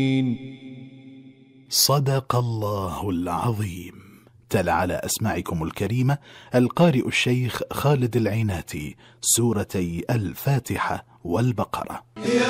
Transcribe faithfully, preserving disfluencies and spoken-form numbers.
صدق الله العظيم. تلا على أسماعكم الكريمة القارئ الشيخ خالد العناتي سورتي الفاتحة والبقرة.